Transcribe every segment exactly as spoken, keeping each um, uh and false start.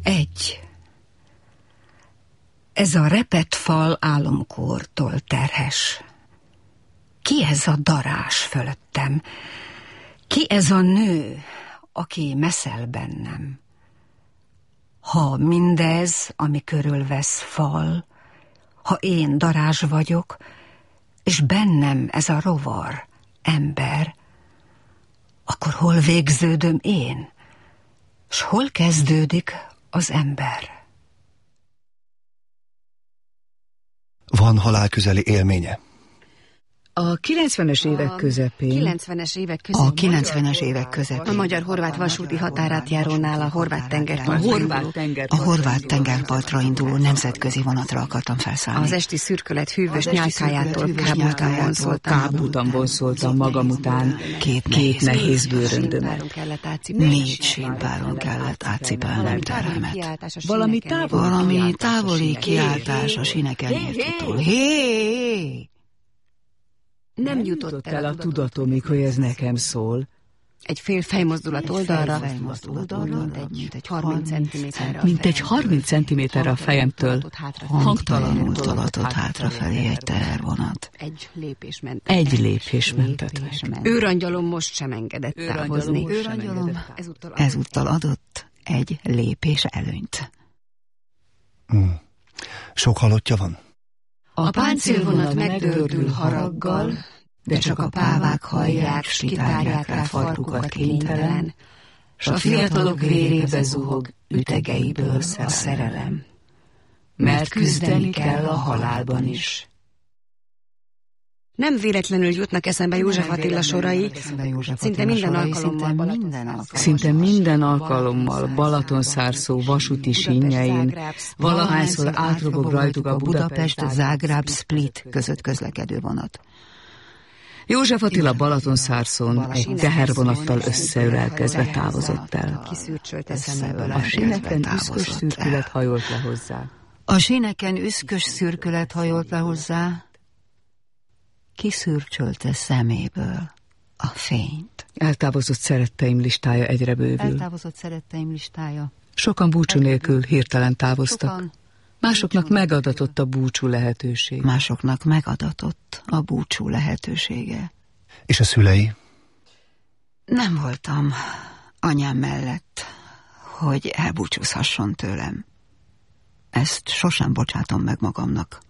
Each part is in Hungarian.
Egy. Ez a repett fal álomkórtól terhes. Ki ez a darás fölöttem? Ki ez a nő, aki meszel bennem? Ha mindez, ami körülvesz fal, ha én darázs vagyok, és bennem ez a rovar, ember, akkor hol végződöm én, s hol kezdődik az ember? Van halálközeli élménye? A kilencvenes évek közepén, kilencvenes évek közepén a kilencvenes évek közepén a magyar-horvát vasúti határát járónál a horvát tengerpartra a horvát tengerpartra, a horvát tengerpartra induló nemzetközi vonatra akartam felszállni. Az esti szürkület hűvös nyálkájától kábultan vonszoltam. Kábultan vonszoltam magam után két, két nehéz bőröndömet. Négy sétbáron kellett átcipelnem terhemet. Valami távoli, valami távoli kiáltás a sineken értitől. Hé! Nem, Nem jutott el a tudatomig, hogy ez nekem szól. Egy fél fejmozdulat oldalra, mint egy, mint egy harminc centiméterre mint egy harminc centiméterre a fejemtől, hangtalanul tolatott hátrafelé egy tehervonat. Egy lépés mentett. Egy lépés mentett meg. Őrangyalom most sem engedett távozni. Őrangyalom ezúttal adott egy lépés előnyt. Hmm. Sok halottja van? A páncélvonat megdördül haraggal, de csak a pávák hallják, s kitárják rá farkukat kénytelen, s a fiatalok vérébe zuhog ütegeiből a szerelem. Mert küzdeni kell a halálban is. Nem véletlenül jutnak eszembe József Attila sorai, szinte minden alkalommal, szinte minden alkalommal Balatonszárszó vasúti sínjein, valahányszor átrobog rajtuk a Budapest-Zágráb-Split között közlekedő vonat. József Attila Balatonszárszón egy tehervonattal összeölelkezve távozott el. A síneken üszkös szürkület hajolt le hozzá. A síneken üszkös szürkület hajolt le hozzá, kiszürcsölte szeméből a fényt. Eltávozott szeretteim listája egyre bővül. Eltávozott szeretteim listája. Sokan búcsú nélkül hirtelen távoztak. Sokan. Másoknak megadatott a búcsú lehetőség. Másoknak megadatott a búcsú lehetősége. És a szülei? Nem voltam anyám mellett, hogy elbúcsúzhasson tőlem. Ezt sosem bocsátom meg magamnak.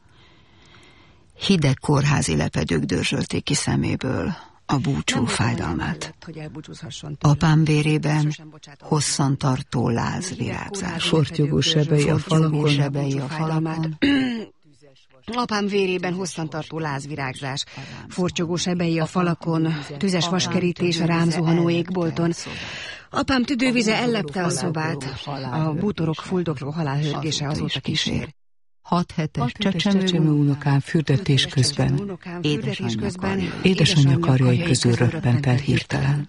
Hideg kórházi lepedők dörzsölték ki szeméből a búcsú fájdalmát. Apám vérében hosszantartó lázvirágzás. Fortyogó sebei a falakon. sebei a falakon. Apám vérében hosszantartó lázvirágzás, fortyogó sebei a falakon, tüzes vaskerítés a rám zuhanó égbolton. Apám tüdővize ellepte a szobát, a bútorok fuldokló halálhörgése azóta kísér. Hat hetes csecsemő unokám fürdetés közben, édesanyja karjai közül röppent el hirtelen.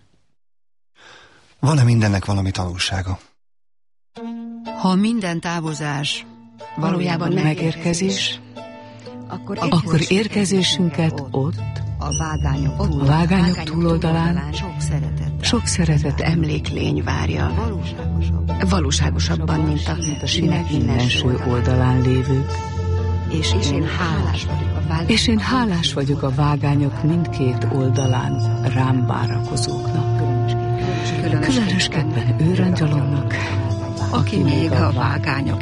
Van-e mindennek valami tanulsága? Ha minden távozás valójában megérkezés, akkor, akkor érkezésünket ott, a vágányok, ott, a vágányok túloldalán sok szeretet, sok szeretet emléklény várja. Valóságosabban, valóságosabban mint a, mint a sinek innenső oldalán lévők. És, és, én hálás vagyok a vágányok, és én hálás vagyok a vágányok mindkét oldalán rám várakozóknak. Különösképpen őrangyalomnak, aki még a vágányok